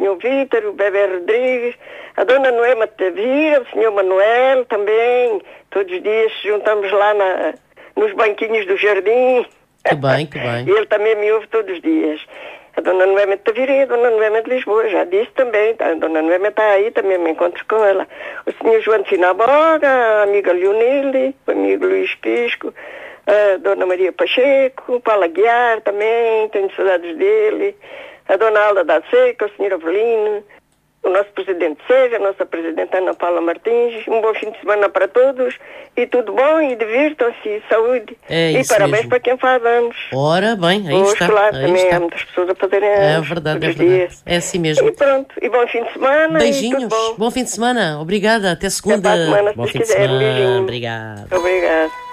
senhor Vítor, o Bebé Rodrigues, a dona Noema Tavira, o senhor Manuel também. Todos os dias juntamos lá nos banquinhos do jardim. Que bem, que bem. E ele também me ouve todos os dias. A dona Noema de Tavira e a dona Noema de Lisboa, já disse também. A dona Noema está aí, também me encontro com ela. O senhor João de Sinaboga, a amiga Leonilde, o amigo Luís Pisco, a dona Maria Pacheco, o Paulo Aguiar também, tenho saudades dele. A dona Alda da Seca, o senhor Avelino, o nosso presidente Sérgio, a nossa presidente Ana Paula Martins. Um bom fim de semana para todos e tudo bom e divirtam-se e saúde. E parabéns mesmo para quem faz anos. Ora bem, aí hoje, está. Claro, aí também está. há muitas pessoas a fazerem anos. É verdade, é verdade. Dias. É assim mesmo. E pronto, e bom fim de semana. Beijinhos, e tudo bom. Bom fim de semana. Obrigada, até segunda. Até para a semana, se bom Deus fim de quiser. semana. Beijinho. Obrigado. Obrigado.